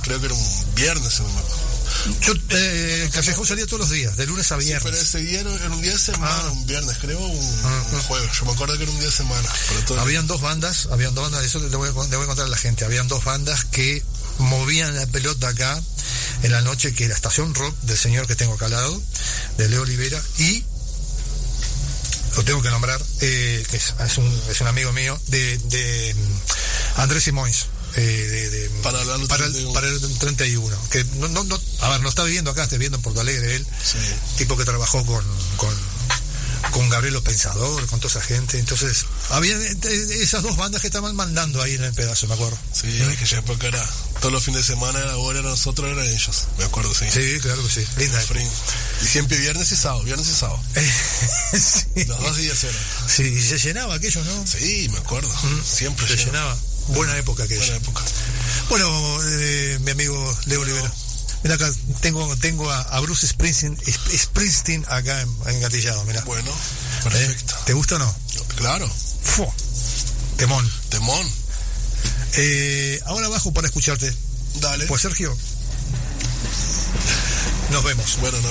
creo que era un viernes, si no me acuerdo. Yo, Callejón salía todos los días, de lunes a viernes. Sí, pero ese día era un día de semana, un viernes, creo, un jueves. Yo me acuerdo que era un día de semana. Habían dos bandas, eso le voy a contar a la gente. Habían dos bandas que movían la pelota acá en la noche, que era Estación Rock, del señor que tengo acá al lado, de Leo Olivera, y lo tengo que nombrar, que es un amigo mío, de Andrés Simóns. Para el 31, que no está viviendo acá, está viviendo en Porto Alegre él, sí. Tipo que trabajó con Gabriel Pensador, con toda esa gente. Entonces había esas dos bandas que estaban mandando ahí en el pedazo, me acuerdo. Sí, en aquella época era todos los fines de semana, ahora era nosotros, eran ellos, me acuerdo. Sí, claro que sí, linda. Y siempre viernes y sábado. Sí. Los 2 días eran. Sí, y se llenaba aquello, ¿no? Sí, me acuerdo. Siempre se llenaba. Buena época aquella. Buena época. Bueno, mi amigo Leo Olivera. Mira acá, tengo a Bruce Springsteen acá engatillado, mira. Bueno, perfecto. ¿Te gusta o no? Claro. Temón. Ahora bajo para escucharte. Dale. Pues Sergio, nos vemos. Bueno,